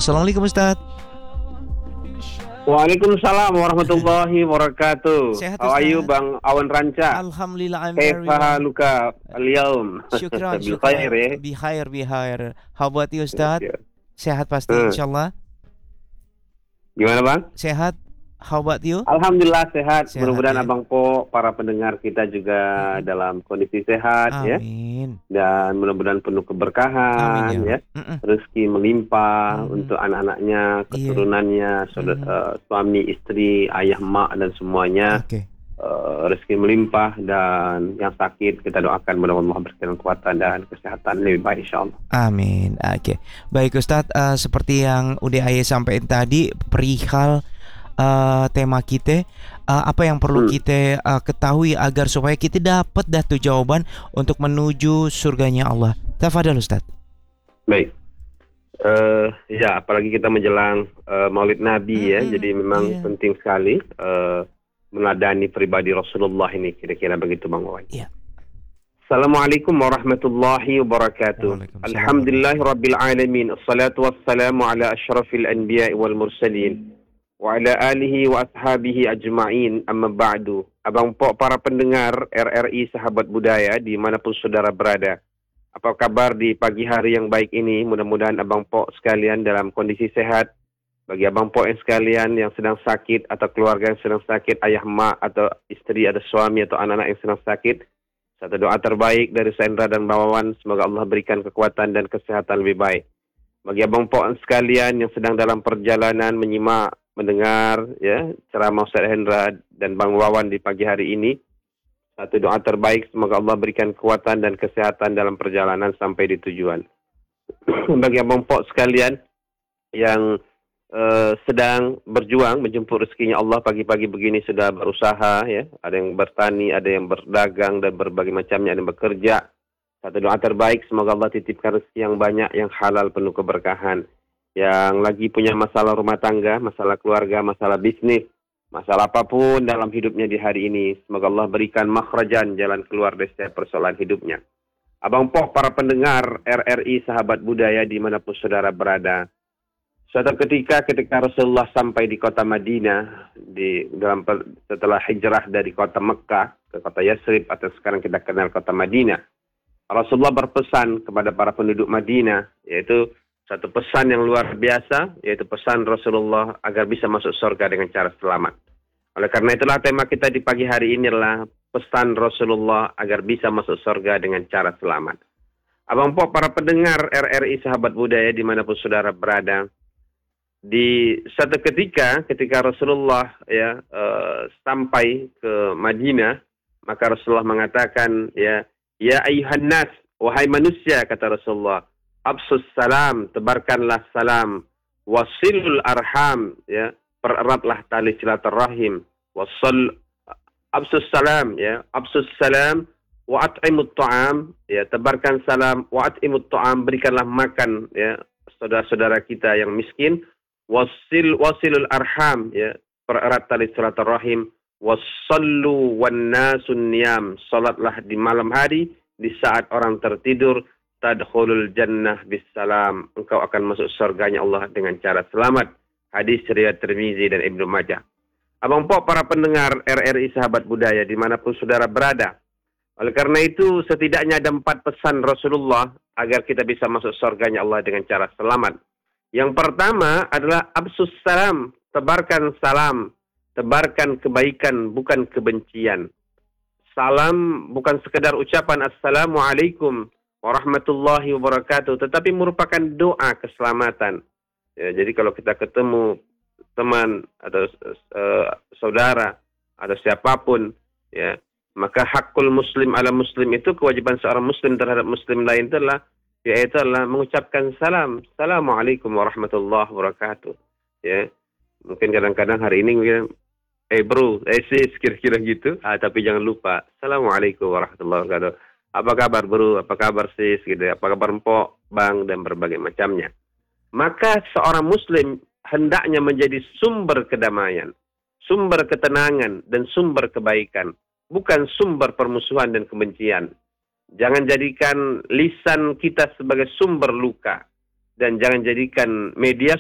Assalamualaikum Ustaz. Waalaikumsalam warahmatullahi wabarakatuh. Sehat How are you Ustaz? Bang Awan Ranca? Alhamdulillah, I'm very Kaifa well. haluka al-yaum? Syukran, Bil khair syukran. ya. Bihair. How about you Ustaz? Oke. Sehat pasti Hmm. insyaallah. Gimana Bang? Sehat. How about you? Alhamdulillah sehat. Sehat, Mudah-mudahan ya. Abang Po, para pendengar kita juga dalam kondisi sehat ya. Amin. Dan mudah-mudahan penuh keberkahan Amin ya. ya. Rezeki melimpah Mhm. untuk anak-anaknya, keturunannya, suami, istri, ayah, mak dan semuanya. Oke. Rezeki melimpah, dan yang sakit kita doakan mudah-mudahan Allah berikan kekuatan dan kesehatan lebih baik insyaallah. Amin. Oke. Baik Ustadz, seperti yang udah Ayah sampaikan tadi perihal tema kita, apa yang perlu kita ketahui agar supaya kita dapat tuh jawaban untuk menuju surganya Allah. Tafadhal Ustadz. Baik. Ya, apalagi kita menjelang Maulid Nabi ya, jadi memang penting sekali meneladani pribadi Rasulullah ini, kira-kira begitu Bang Wawan. Iya. Assalamualaikum warahmatullahi wabarakatuh. Alhamdulillahirabbil alamin. Assalatu wassalamu ala asyrafil anbiya'i wal mursalin wa ala alihi wa ashabihi ajma'in. Amma ba'du. Abang Po, para pendengar RRI Sahabat Budaya dimanapun saudara berada, apa kabar di pagi hari yang baik ini? Mudah-mudahan Abang Po sekalian dalam kondisi sehat. Bagi Abang Po yang sekalian yang sedang sakit atau keluarga yang sedang sakit, ayah, mak atau istri atau suami atau anak-anak yang sedang sakit, satu doa terbaik dari Sendra dan Bawawan, semoga Allah berikan kekuatan dan kesehatan lebih baik. Bagi Abang Po sekalian yang sedang dalam perjalanan menyimak, mendengar ya ceramah Ustaz Hendra dan Bang Wawan di pagi hari ini, satu doa terbaik, semoga Allah berikan kekuatan dan kesehatan dalam perjalanan sampai di tujuan. Bagi Abang Po sekalian yang sedang berjuang menjemput rezekinya Allah, pagi-pagi begini sudah berusaha ya, ada yang bertani, ada yang berdagang dan berbagai macamnya, ada yang bekerja. Satu doa terbaik, semoga Allah titipkan rezeki yang banyak, yang halal, penuh keberkahan. Yang lagi punya masalah rumah tangga, masalah keluarga, masalah bisnis, masalah apapun dalam hidupnya di hari ini, semoga Allah berikan makhrajan, jalan keluar dari setiap persoalan hidupnya. Abang Po, para pendengar RRI Sahabat Budaya dimanapun saudara berada, suatu ketika Rasulullah sampai di kota Madinah, setelah hijrah dari kota Mekah ke kota Yasrib atau sekarang kita kenal kota Madinah, Rasulullah berpesan kepada para penduduk Madinah, yaitu satu pesan yang luar biasa, yaitu pesan Rasulullah agar bisa masuk surga dengan cara selamat. Oleh karena itulah tema kita di pagi hari ini adalah pesan Rasulullah agar bisa masuk surga dengan cara selamat. Abang Po, para pendengar RRI Sahabat Budaya dimanapun saudara berada, di satu ketika Rasulullah sampai ke Madinah, maka Rasulullah mengatakan ya ayuhan nas, wahai manusia, kata Rasulullah, absus salam, tebarkanlah salam, wasilul arham, ya, pereratlah tali silaturahim, absus salam, ya, absus salam, wa at'imut ta'am, ya, tebarkan salam, wa at'imut ta'am, berikanlah makan ya saudara-saudara kita yang miskin, wasilul arham, ya, pererat tali silaturahim, wasallu wan nasun niyam, salatlah di malam hari, di saat orang tertidur, tadkhulul jannah bisalam, engkau akan masuk surganya Allah dengan cara selamat. Hadis riwayat Tirmizi dan Ibnu Majah. Abang Po, para pendengar RRI Sahabat Budaya dimanapun saudara berada, oleh karena itu setidaknya ada 4 pesan Rasulullah agar kita bisa masuk surganya Allah dengan cara selamat. Yang pertama adalah absus salam, tebarkan salam, tebarkan kebaikan bukan kebencian. Salam bukan sekedar ucapan assalamualaikum warahmatullahi wabarakatuh, tetapi merupakan doa keselamatan. Ya, jadi kalau kita ketemu teman atau saudara atau siapapun, ya, maka hakul muslim ala muslim, itu kewajiban seorang muslim terhadap muslim lain adalah yaitu adalah mengucapkan salam, assalamualaikum warahmatullahi wabarakatuh. Ya, mungkin kadang-kadang hari ini mungkin bro, sis, kira-kira gitu. Tapi jangan lupa, assalamualaikum warahmatullahi wabarakatuh. Apa kabar bro, apa kabar sis, gitu. Apa kabar empok, bang, dan berbagai macamnya. Maka seorang muslim hendaknya menjadi sumber kedamaian, sumber ketenangan, dan sumber kebaikan, bukan sumber permusuhan dan kebencian. Jangan jadikan lisan kita sebagai sumber luka, dan jangan jadikan media